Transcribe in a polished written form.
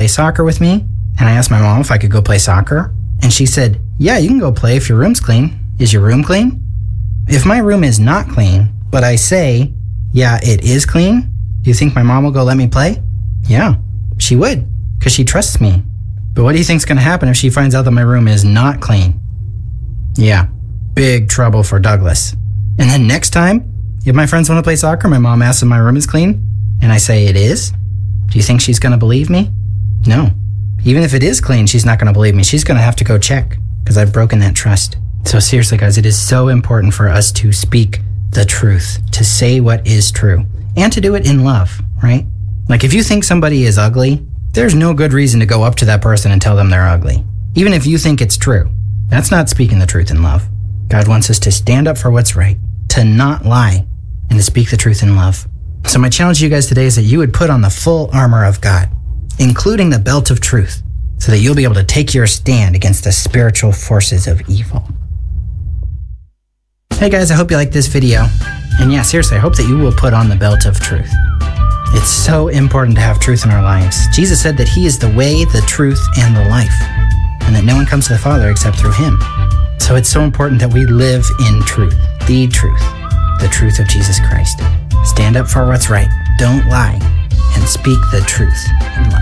soccer with me. And I asked my mom if I could go play soccer. And she said, yeah, you can go play if your room's clean. Is your room clean? If my room is not clean, but I say, yeah, it is clean, do you think my mom will go let me play? Yeah, she would, because she trusts me. But what do you think's going to happen if she finds out that my room is not clean? Yeah, big trouble for Douglas. And then next time, if my friends want to play soccer, my mom asks if my room is clean, and I say it is, do you think she's going to believe me? No. Even if it is clean, she's not going to believe me. She's going to have to go check, because I've broken that trust. So seriously, guys, it is so important for us to speak the truth, to say what is true, and to do it in love, right? Like if you think somebody is ugly, there's no good reason to go up to that person and tell them they're ugly. Even if you think it's true. That's not speaking the truth in love. God wants us to stand up for what's right, to not lie, and to speak the truth in love. So my challenge to you guys today is that you would put on the full armor of God, including the belt of truth, so that you'll be able to take your stand against the spiritual forces of evil. Hey guys, I hope you liked this video. And yeah, seriously, I hope that you will put on the belt of truth. It's so important to have truth in our lives. Jesus said that he is the way, the truth, and the life, and that no one comes to the Father except through him. So it's so important that we live in truth, the truth of Jesus Christ. Stand up for what's right, don't lie, and speak the truth in love.